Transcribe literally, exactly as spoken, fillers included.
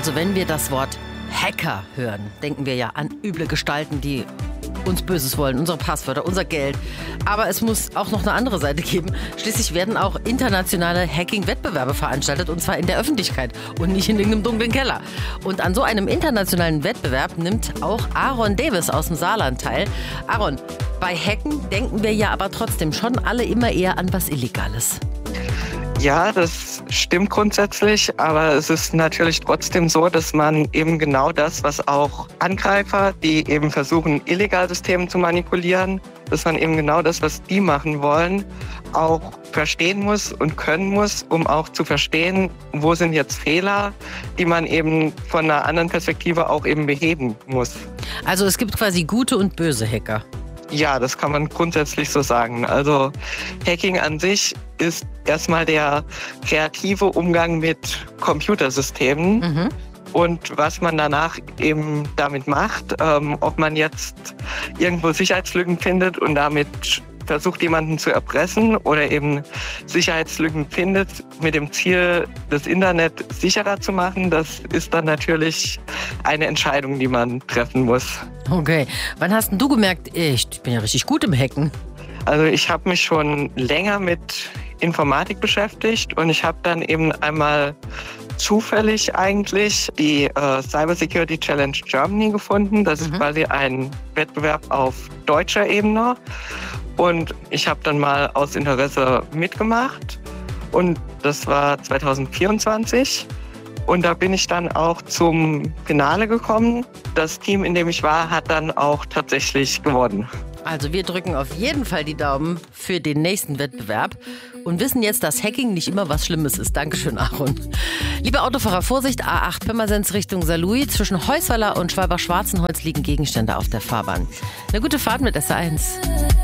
Also wenn wir das Wort Hacker hören, denken wir ja an üble Gestalten, die uns Böses wollen, unsere Passwörter, unser Geld. Aber es muss auch noch eine andere Seite geben. Schließlich werden auch internationale Hacking-Wettbewerbe veranstaltet, und zwar in der Öffentlichkeit und nicht in irgendeinem dunklen Keller. Und an so einem internationalen Wettbewerb nimmt auch Aaron Davis aus dem Saarland teil. Aaron, bei Hacken denken wir ja aber trotzdem schon alle immer eher an was Illegales. Ja, das stimmt grundsätzlich, aber es ist natürlich trotzdem so, dass man eben genau das, was auch Angreifer, die eben versuchen, illegal Systeme zu manipulieren, dass man eben genau das, was die machen wollen, auch verstehen muss und können muss, um auch zu verstehen, wo sind jetzt Fehler, die man eben von einer anderen Perspektive auch eben beheben muss. Also es gibt quasi gute und böse Hacker. Ja, das kann man grundsätzlich so sagen. Also Hacking an sich ist erstmal der kreative Umgang mit Computersystemen. Mhm. Und was man danach eben damit macht, ähm, ob man jetzt irgendwo Sicherheitslücken findet und damit versucht, jemanden zu erpressen oder eben Sicherheitslücken findet mit dem Ziel, das Internet sicherer zu machen, das ist dann natürlich eine Entscheidung, die man treffen muss. Okay. Wann hast denn du gemerkt, ich bin ja richtig gut im Hacken? Also ich habe mich schon länger mit Informatik beschäftigt und ich habe dann eben einmal zufällig eigentlich die äh, Cyber Security Challenge Germany gefunden. Das ist mhm. quasi ein Wettbewerb auf deutscher Ebene. Und ich habe dann mal aus Interesse mitgemacht und das war zwanzig vierundzwanzig. Und da bin ich dann auch zum Finale gekommen. Das Team, in dem ich war, hat dann auch tatsächlich gewonnen. Also wir drücken auf jeden Fall die Daumen für den nächsten Wettbewerb und wissen jetzt, dass Hacking nicht immer was Schlimmes ist. Dankeschön, Aaron. Liebe Autofahrer, Vorsicht, A acht Pirmasens Richtung Saarlouis. Zwischen Heusweiler und Schwalbach-Schwarzenholz liegen Gegenstände auf der Fahrbahn. Eine gute Fahrt mit S eins.